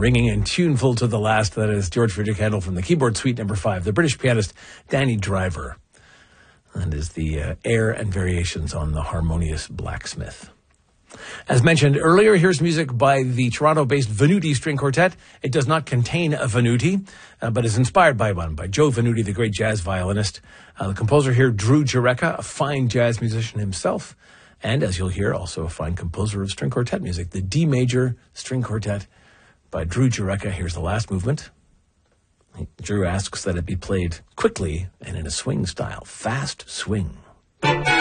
ringing and tuneful to the last. That is George Frideric Handel from the keyboard suite number 5. The British pianist Danny Driver. And is the air and variations on the harmonious Blacksmith. As mentioned earlier, here's music by the Toronto-based Venuti String Quartet. It does not contain a Venuti, but is inspired by one, by Joe Venuti, the great jazz violinist. The composer here, Drew Jurecka, a fine jazz musician himself, and as you'll hear, also a fine composer of string quartet music. The D Major String Quartet by Drew Jurecka. Here's the last movement. Drew asks that it be played quickly and in a swing style. Fast swing.